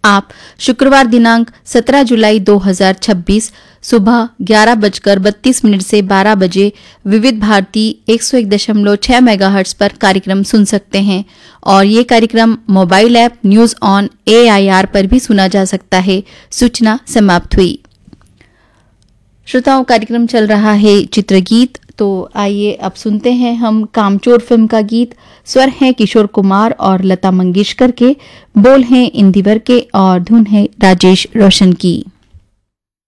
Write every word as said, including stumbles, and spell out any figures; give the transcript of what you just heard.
आप शुक्रवार दिनांक सत्रह जुलाई दो हज़ार छब्बीस सुबह ग्यारह बजकर बत्तीस मिनट से बारह बजे विविध भारती एक सौ एक दशमलव छह मेगाहर्ट्ज पर कार्यक्रम सुन सकते हैं और ये कार्यक्रम mobile app news on A I R पर भी सुना जा सकता है। सूचना समाप्त हुई। श्रोताओं, कार्यक्रम चल रहा है चित्रगीत, तो आइए अब सुनते हैं हम कामचोर फिल्म का गीत। स्वर हैं किशोर कुमार और लता मंगेशकर के, बोल हैं इंदिवर के और धुन है राजेश रोशन की।